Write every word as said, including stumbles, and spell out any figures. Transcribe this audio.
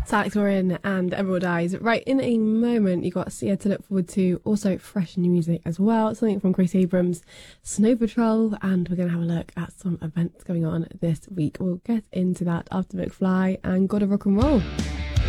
It's Alex Warren and Emerald Eyes. Right, in a moment, you've got Sia to look forward to. Also, fresh new music as well. Something from Chris Abrams, Snow Patrol, and we're going to have a look at some events going on this week. We'll get into that after McFly and Gotta Rock and Roll.